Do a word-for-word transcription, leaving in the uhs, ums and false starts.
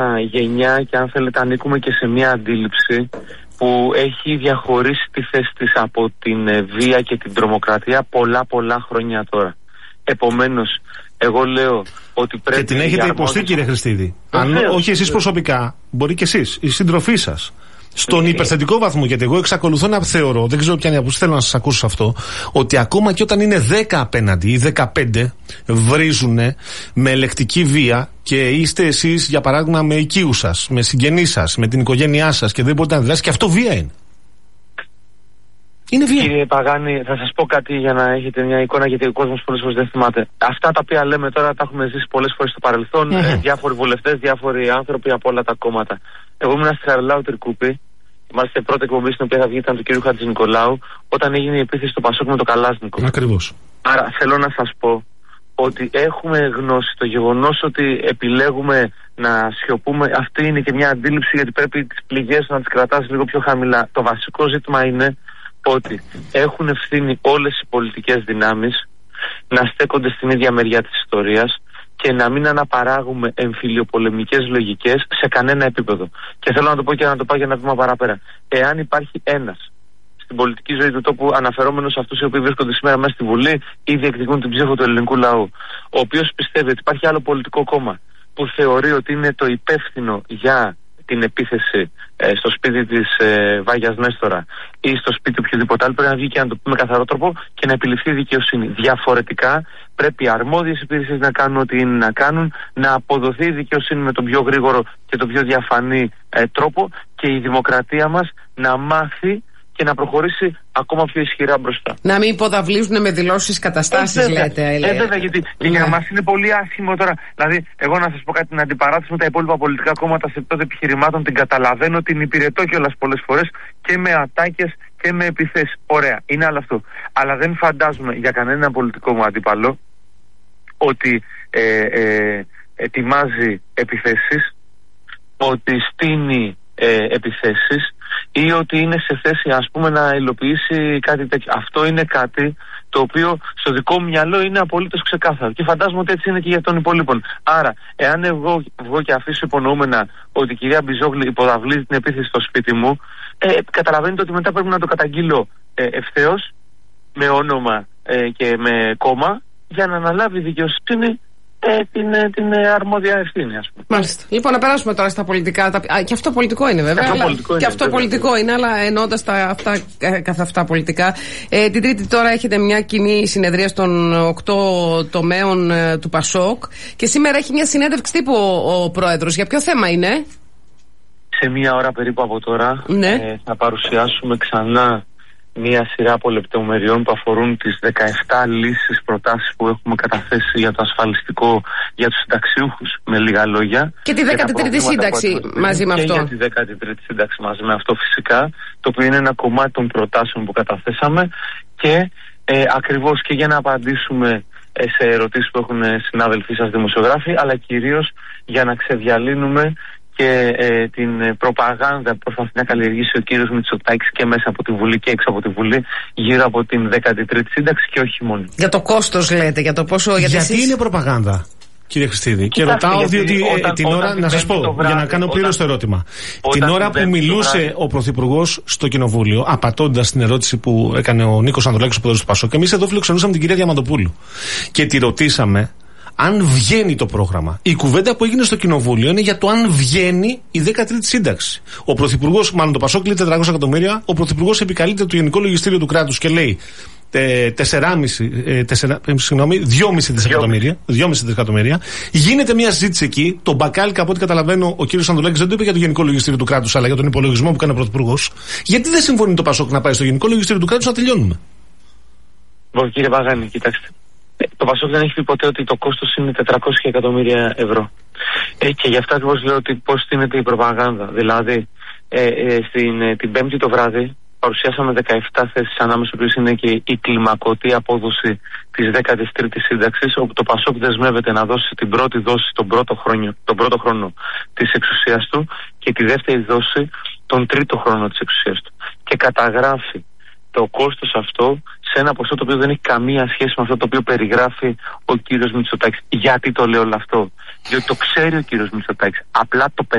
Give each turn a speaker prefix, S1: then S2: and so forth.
S1: γενιά και αν θέλετε ανήκουμε και σε μια αντίληψη που έχει διαχωρίσει τη θέση της από την βία και την τρομοκρατία πολλά πολλά χρόνια τώρα. Επομένως, εγώ λέω ότι πρέπει...
S2: Και την έχετε υποστεί, αρμόδιος... κύριε Χριστίδη. Αν όχι εσείς προσωπικά, μπορεί και εσείς, η συντροφή σας. Στον υπερθετικό βαθμό, γιατί εγώ εξακολουθώ να θεωρώ, δεν ξέρω ποια είναι η άποψη, θέλω να σας ακούσω αυτό, ότι ακόμα και όταν είναι δέκα απέναντι ή δεκαπέντε βρίζουνε με ελεκτική βία και είστε εσείς, για παράδειγμα, με οικείους σας, με συγγενείς σας, με την οικογένειά σας και δεν μπορείτε να δράσετε, και αυτό βία είναι. Είναι βία.
S1: Κύριε Παγάνη, θα σας πω κάτι για να έχετε μια εικόνα, γιατί ο κόσμος πολλές φορές δεν θυμάται. Αυτά τα οποία λέμε τώρα τα έχουμε ζήσει πολλές φορές στο παρελθόν, mm-hmm. διάφοροι βουλευτές, διάφοροι άνθρωποι από όλα τα κόμματα. Εγώ ήμουν στη Χαριλάου Τρικούπη, μάλιστα η πρώτη εκπομπή στην οποία θα βγει ήταν του κ. Χατζηνικολάου, όταν έγινε η επίθεση στο Πασόκ με το Καλάσνικο.
S2: Ακριβώς.
S1: Άρα θέλω να σας πω ότι έχουμε γνώση, το γεγονός ότι επιλέγουμε να σιωπούμε, αυτή είναι και μια αντίληψη, γιατί πρέπει τις πληγές να τις κρατάς λίγο πιο χαμηλά. Το βασικό ζήτημα είναι ότι έχουν ευθύνη όλες οι πολιτικές δυνάμεις να στέκονται στην ίδια μεριά της ιστορίας και να μην αναπαράγουμε εμφυλιοπολεμικές λογικές σε κανένα επίπεδο. Και θέλω να το πω και να το πάω για ένα βήμα παραπέρα. Εάν υπάρχει ένας στην πολιτική ζωή του τόπου, αναφερόμενος σε αυτούς οι οποίοι βρίσκονται σήμερα μέσα στη Βουλή ή διεκδικούν την ψήφο του ελληνικού λαού, ο οποίος πιστεύει ότι υπάρχει άλλο πολιτικό κόμμα που θεωρεί ότι είναι το υπεύθυνο για την επίθεση ε, στο σπίτι της ε, Βάγιας Νέστορα ή στο σπίτι οποιοδήποτε άλλο, πρέπει να βγει και να το πει με καθαρό τρόπο και να επιληφθεί η δικαιοσύνη. Διαφορετικά πρέπει οι αρμόδιες υπηρεσίες να κάνουν ό,τι είναι να κάνουν, να αποδοθεί η δικαιοσύνη με τον πιο γρήγορο και τον πιο διαφανή ε, τρόπο και η δημοκρατία μας να μάθει και να προχωρήσει ακόμα πιο ισχυρά μπροστά.
S3: Να μην υποδαβλίζουν με δηλώσεις καταστάσεις, ε, λέτε.
S1: Ε, ε, βέβαια, γιατί ναι. για μας είναι πολύ άσχημο τώρα. Δηλαδή, εγώ να σας πω κάτι, την αντιπαράθεση με τα υπόλοιπα πολιτικά κόμματα σε επίπεδο επιχειρημάτων την καταλαβαίνω, την υπηρετώ κιόλας πολλές φορές και με ατάκες και με επιθέσεις. Ωραία, είναι άλλο αυτό. Αλλά δεν φαντάζομαι για κανένα πολιτικό μου αντίπαλο ότι ε, ε, ετοιμάζει επιθέσεις, ότι στείνει ε, επιθέσεις ή ότι είναι σε θέση, ας πούμε, να υλοποιήσει κάτι τέτοιο. Αυτό είναι κάτι το οποίο στο δικό μου μυαλό είναι απολύτως ξεκάθαρο και φαντάζομαι ότι έτσι είναι και για των υπολείπων. Άρα, εάν εγώ βγω και αφήσω υπονοούμενα ότι η κυρία Μπιζόγλη υποδαβλίζει την επίθεση στο σπίτι μου, ε, καταλαβαίνετε ότι μετά πρέπει να το καταγγείλω ε, ευθέως, με όνομα ε, και με κόμμα, για να αναλάβει η δικαιοσύνη Ε, την, την αρμόδια ευθύνη, ας πούμε.
S3: Μάλιστα. Λοιπόν, να περάσουμε τώρα στα πολιτικά. Τα... Α, και αυτό πολιτικό είναι, βέβαια.
S1: Αυτό
S3: αλλά...
S1: πολιτικό
S3: και
S1: είναι,
S3: αυτό
S1: βέβαια. πολιτικό
S3: είναι, αλλά εννοώντας τα αυτά, καθ' αυτά πολιτικά. Ε, την Τρίτη τώρα έχετε μια κοινή συνεδρία των οκτώ τομέων ε, του Πασόκ. Και σήμερα έχει μια συνέντευξη τύπου ο, ο πρόεδρος. Για ποιο θέμα είναι?
S1: Σε μία ώρα περίπου από τώρα
S3: ναι.
S1: ε, θα παρουσιάσουμε ξανά μία σειρά από λεπτομεριών που αφορούν τις δεκαεπτά λύσεις, προτάσεις που έχουμε καταθέσει για το ασφαλιστικό για τους συνταξιούχους, με λίγα λόγια.
S3: Και τη δέκατη τρίτη σύνταξη μαζί με αυτό.
S1: Και για τη δέκατη τρίτη σύνταξη μαζί με αυτό, φυσικά, το οποίο είναι ένα κομμάτι των προτάσεων που καταθέσαμε και ε, ακριβώς και για να απαντήσουμε ε, σε ερωτήσεις που έχουν συνάδελφοί σας δημοσιογράφοι, αλλά κυρίως για να ξεδιαλύνουμε και ε, την προπαγάνδα που προσπαθεί να καλλιεργήσει ο κύριος Μητσοτάκης και μέσα από τη Βουλή και έξω από τη Βουλή γύρω από την δέκατη τρίτη σύνταξη και όχι μόνο.
S3: Για το κόστος λέτε, για το πόσο...
S2: Γιατί
S3: εσείς...
S2: είναι προπαγάνδα, κύριε Χριστίδη? Και ρωτάω διότι όταν, την ώρα, να σας πω, βράδυ, για να κάνω πλήρως το ερώτημα. Την ώρα που μιλούσε ο Πρωθυπουργός στο Κοινοβούλιο, απατώντας την ερώτηση που έκανε ο Νίκος Ανδρουλάκης, ο πρόεδρος του Πασόκ, και εμείς εδώ φιλοξενούσαμε την κυρία Διαμαντοπούλου και τη ρωτήσαμε αν βγαίνει το πρόγραμμα. Η κουβέντα που έγινε στο Κοινοβούλιο είναι για το αν βγαίνει η δέκατη τρίτη σύνταξη. Ο Πρωθυπουργός, μάλλον το Πασόκ, λέει τετρακόσια εκατομμύρια. Ο Πρωθυπουργός επικαλείται το Γενικό Λογιστήριο του Κράτους και λέει δυόμισι δισεκατομμύρια. δυόμισι δισεκατομμύρια. Γίνεται μια συζήτηση εκεί. Το μπακάλικα, από ό,τι καταλαβαίνω, ο κύριος Ανδρουλάκης δεν το είπε για το Γενικό Λογιστήριο του Κράτους, αλλά για τον υπολογισμό που κάνει ο Πρωθυπουργός. Γιατί δεν συμφωνεί το Πασόκ να πάει στο Γενικό Λογιστήριο του Κράτους να τελειώνουμε?
S1: Λοιπόν, κύριε Παγάνη, κοιτάξτε. Το Πασόκ δεν έχει πει ποτέ ότι το κόστος είναι τετρακόσια εκατομμύρια ευρώ. Ε, και γι' αυτό ακριβώς λέω ότι πώς στείνεται η προπαγάνδα. Δηλαδή, ε, ε, στην, ε, την Πέμπτη το βράδυ παρουσιάσαμε δεκαεπτά θέσεις, ανάμεσα στις οποίες είναι και η κλιμακωτή απόδοση της δέκατης τρίτης σύνταξης, όπου το Πασόκ δεσμεύεται να δώσει την πρώτη δόση τον πρώτο χρόνο, τον πρώτο χρόνο της εξουσίας του και τη δεύτερη δόση τον τρίτο χρόνο της εξουσίας του. Και καταγράφει το κόστος αυτό σε ένα ποσό το οποίο δεν έχει καμία σχέση με αυτό το οποίο περιγράφει ο κύριος Μητσοτάκης. Γιατί το λέω όλο αυτό? Διότι το ξέρει ο κύριος Μητσοτάκης. Απλά το